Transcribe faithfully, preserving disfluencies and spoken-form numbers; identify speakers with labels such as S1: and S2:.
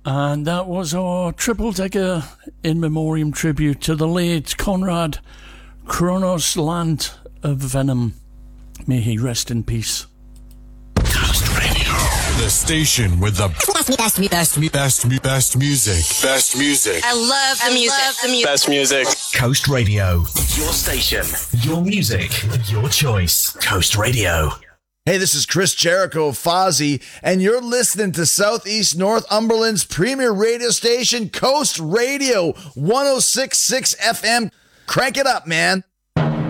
S1: And that was our triple decker in memoriam tribute to the late Conrad Kronos Lant of Venom. May he rest in peace.
S2: Coast Radio, the station with the best, best, best, best, best, best music. Best music.
S3: I love the I music. Love the music.
S4: Best music.
S5: Coast Radio, your station, your music, your choice. Coast Radio.
S6: Hey, this is Chris Jericho of Fozzy, and you're listening to Southeast Northumberland's premier radio station, Coast Radio, one oh six point six F M. Crank it up, man.